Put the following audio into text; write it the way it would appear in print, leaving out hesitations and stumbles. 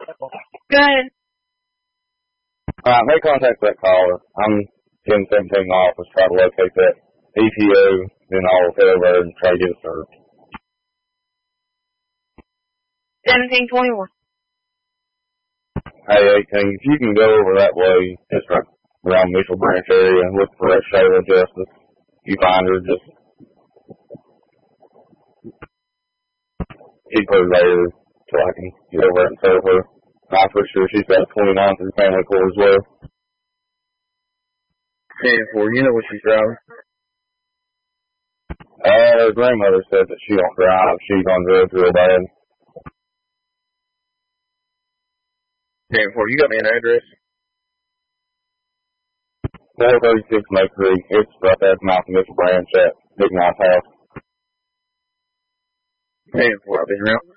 Good. Make contact that caller. I'm 1017 office, try to locate that EPO, then I'll head over and try to get it served. 1721. Hey, 18, if you can go over that way, just right around Mitchell Branch area, and look for that Shayla Justice. You find her, just keep her there till I can get over and serve her. I'm pretty sure she's got a 29 through family court as well. 10-4, you know what she's driving? Her grandmother said that she don't drive. She's on drugs real bad. 10-4, you got me an address? 436 Lake Creek. It's right there at the mouth of Mitchell Branch at Big Mouth House. 10-4, I'll be around.